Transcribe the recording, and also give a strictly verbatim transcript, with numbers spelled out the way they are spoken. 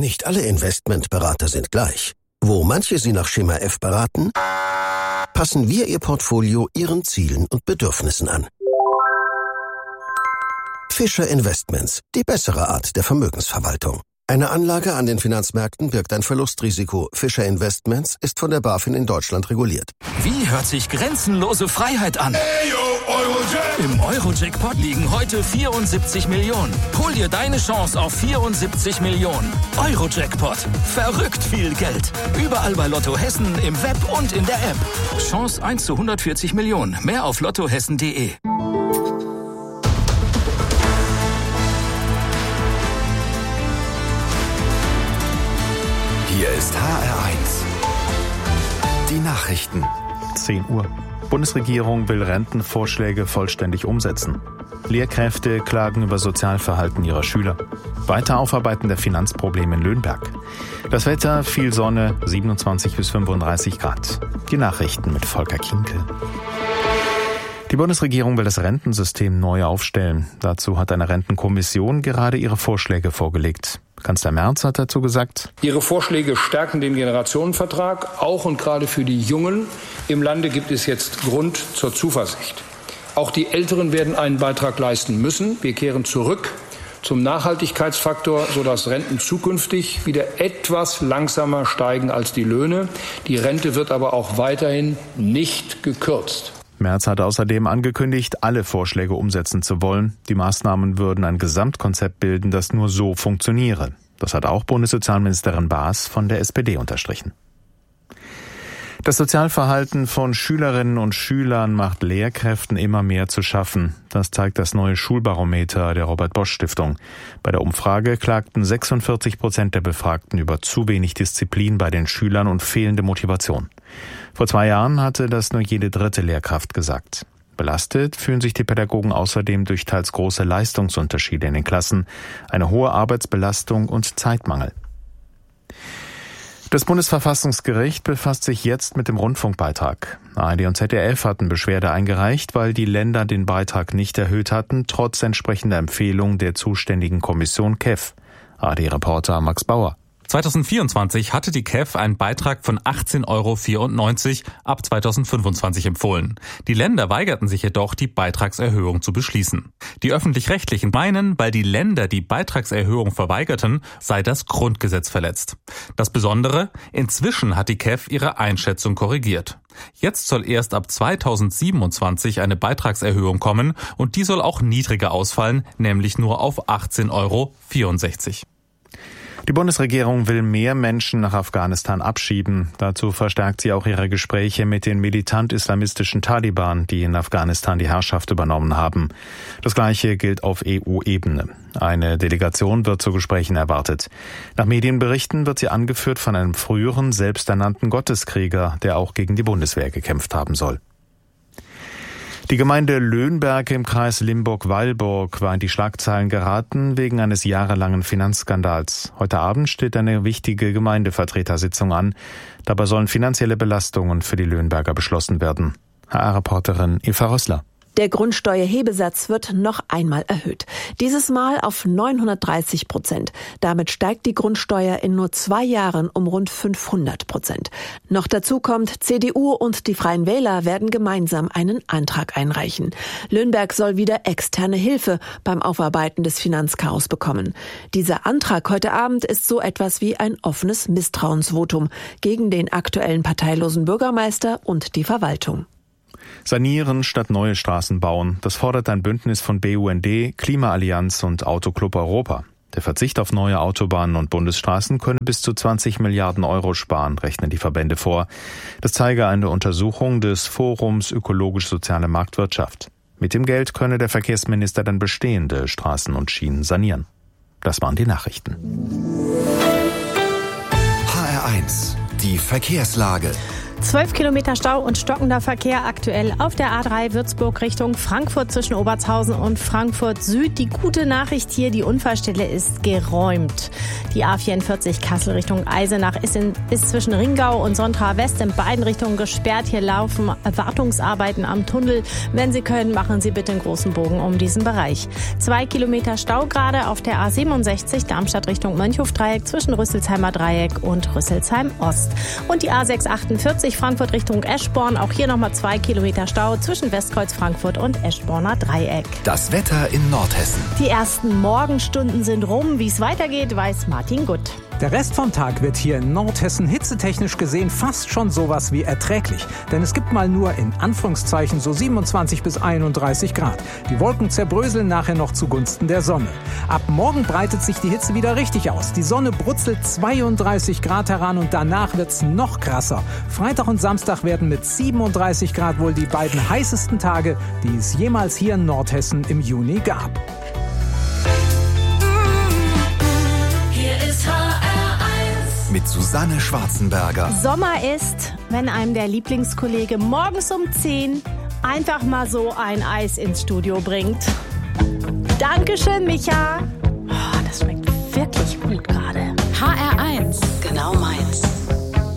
Nicht alle Investmentberater sind gleich. Wo manche Sie nach Schema F beraten, passen wir Ihr Portfolio Ihren Zielen und Bedürfnissen an. Fischer Investments, die bessere Art der Vermögensverwaltung. Eine Anlage an den Finanzmärkten birgt ein Verlustrisiko. Fischer Investments ist von der BaFin in Deutschland reguliert. Wie hört sich grenzenlose Freiheit an? Im Euro-Jackpot liegen heute vierundsiebzig Millionen. Hol dir deine Chance auf vierundsiebzig Millionen. Euro-Jackpot. Verrückt viel Geld. Überall bei Lotto Hessen, im Web und in der App. Chance eins zu hundertvierzig Millionen. Mehr auf lottohessen punkt de. Hier ist H R eins. Die Nachrichten. zehn Uhr. Bundesregierung will Rentenvorschläge vollständig umsetzen. Lehrkräfte klagen über Sozialverhalten ihrer Schüler. Weiter Aufarbeiten der Finanzprobleme in Löhnberg. Das Wetter, viel Sonne, siebenundzwanzig bis fünfunddreißig Grad. Die Nachrichten mit Volker Kinkel. Die Bundesregierung will das Rentensystem neu aufstellen. Dazu hat eine Rentenkommission gerade ihre Vorschläge vorgelegt. Kanzler Merz hat dazu gesagt: Ihre Vorschläge stärken den Generationenvertrag. Auch und gerade für die Jungen im Lande gibt es jetzt Grund zur Zuversicht. Auch die Älteren werden einen Beitrag leisten müssen. Wir kehren zurück zum Nachhaltigkeitsfaktor, sodass Renten zukünftig wieder etwas langsamer steigen als die Löhne. Die Rente wird aber auch weiterhin nicht gekürzt. Merz hat außerdem angekündigt, alle Vorschläge umsetzen zu wollen. Die Maßnahmen würden ein Gesamtkonzept bilden, das nur so funktioniere. Das hat auch Bundessozialministerin Baas von der S P D unterstrichen. Das Sozialverhalten von Schülerinnen und Schülern macht Lehrkräften immer mehr zu schaffen. Das zeigt das neue Schulbarometer der Robert-Bosch-Stiftung. Bei der Umfrage klagten sechsundvierzig Prozent der Befragten über zu wenig Disziplin bei den Schülern und fehlende Motivation. Vor zwei Jahren hatte das nur jede dritte Lehrkraft gesagt. Belastet fühlen sich die Pädagogen außerdem durch teils große Leistungsunterschiede in den Klassen, eine hohe Arbeitsbelastung und Zeitmangel. Das Bundesverfassungsgericht befasst sich jetzt mit dem Rundfunkbeitrag. A R D und Z D F hatten Beschwerde eingereicht, weil die Länder den Beitrag nicht erhöht hatten, trotz entsprechender Empfehlung der zuständigen Kommission K E F. A R D-Reporter Max Bauer. zweitausendvierundzwanzig hatte die K E F einen Beitrag von achtzehn Euro vierundneunzig ab zweitausendfünfundzwanzig empfohlen. Die Länder weigerten sich jedoch, die Beitragserhöhung zu beschließen. Die Öffentlich-Rechtlichen meinen, weil die Länder die Beitragserhöhung verweigerten, sei das Grundgesetz verletzt. Das Besondere, inzwischen hat die K E F ihre Einschätzung korrigiert. Jetzt soll erst ab zweitausendsiebenundzwanzig eine Beitragserhöhung kommen und die soll auch niedriger ausfallen, nämlich nur auf achtzehn Euro vierundsechzig. Die Bundesregierung will mehr Menschen nach Afghanistan abschieben. Dazu verstärkt sie auch ihre Gespräche mit den militant-islamistischen Taliban, die in Afghanistan die Herrschaft übernommen haben. Das Gleiche gilt auf E U-Ebene. Eine Delegation wird zu Gesprächen erwartet. Nach Medienberichten wird sie angeführt von einem früheren, selbsternannten Gotteskrieger, der auch gegen die Bundeswehr gekämpft haben soll. Die Gemeinde Löhnberg im Kreis Limburg-Weilburg war in die Schlagzeilen geraten wegen eines jahrelangen Finanzskandals. Heute Abend steht eine wichtige Gemeindevertretersitzung an. Dabei sollen finanzielle Belastungen für die Löhnberger beschlossen werden. H R-Reporterin Eva Rössler. Der Grundsteuerhebesatz wird noch einmal erhöht. Dieses Mal auf neunhundertdreißig Prozent. Damit steigt die Grundsteuer in nur zwei Jahren um rund fünfhundert Prozent. Noch dazu kommt, C D U und die Freien Wähler werden gemeinsam einen Antrag einreichen. Löhnberg soll wieder externe Hilfe beim Aufarbeiten des Finanzchaos bekommen. Dieser Antrag heute Abend ist so etwas wie ein offenes Misstrauensvotum gegen den aktuellen parteilosen Bürgermeister und die Verwaltung. Sanieren statt neue Straßen bauen, das fordert ein Bündnis von B U N D, Klimaallianz und Autoclub Europa. Der Verzicht auf neue Autobahnen und Bundesstraßen könne bis zu zwanzig Milliarden Euro sparen, rechnen die Verbände vor. Das zeige eine Untersuchung des Forums Ökologisch-Soziale Marktwirtschaft. Mit dem Geld könne der Verkehrsminister dann bestehende Straßen und Schienen sanieren. Das waren die Nachrichten. H R eins, die Verkehrslage. Zwölf Kilometer Stau und stockender Verkehr aktuell auf der A drei Würzburg Richtung Frankfurt zwischen Obertshausen und Frankfurt Süd. Die gute Nachricht hier, die Unfallstelle ist geräumt. Die A vierundvierzig Kassel Richtung Eisenach ist, in, ist zwischen Ringau und Sontra West in beiden Richtungen gesperrt. Hier laufen Wartungsarbeiten am Tunnel. Wenn Sie können, machen Sie bitte einen großen Bogen um diesen Bereich. Zwei Kilometer Stau gerade auf der A siebenundsechzig Darmstadt Richtung Mönchhof-Dreieck zwischen Rüsselsheimer Dreieck und Rüsselsheim Ost. Und die A sechshundertachtundvierzig Frankfurt Richtung Eschborn. Auch hier nochmal zwei Kilometer Stau zwischen Westkreuz Frankfurt und Eschborner Dreieck. Das Wetter in Nordhessen. Die ersten Morgenstunden sind rum. Wie es weitergeht, weiß Martin Gutt. Der Rest vom Tag wird hier in Nordhessen hitzetechnisch gesehen fast schon sowas wie erträglich. Denn es gibt mal nur in Anführungszeichen so siebenundzwanzig bis einunddreißig Grad. Die Wolken zerbröseln nachher noch zugunsten der Sonne. Ab morgen breitet sich die Hitze wieder richtig aus. Die Sonne brutzelt zweiunddreißig Grad heran und danach wird's noch krasser. Freitag und Samstag werden mit siebenunddreißig Grad wohl die beiden heißesten Tage, die es jemals hier in Nordhessen im Juni gab. Mit Susanne Schwarzenberger. Sommer ist, wenn einem der Lieblingskollege morgens um zehn einfach mal so ein Eis ins Studio bringt. Dankeschön, Micha. Oh, das schmeckt wirklich gut gerade.